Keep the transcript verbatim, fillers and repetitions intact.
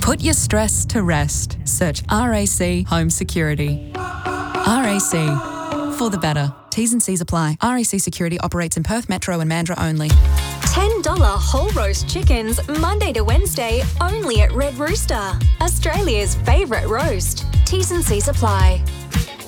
Put your stress to rest. Search R A C Home Security. R A C, for the better. T's and C's apply. R A C Security operates in Perth Metro and Mandurah only. ten dollars whole roast chickens, Monday to Wednesday, only at Red Rooster. Australia's favourite roast. T's and C's apply.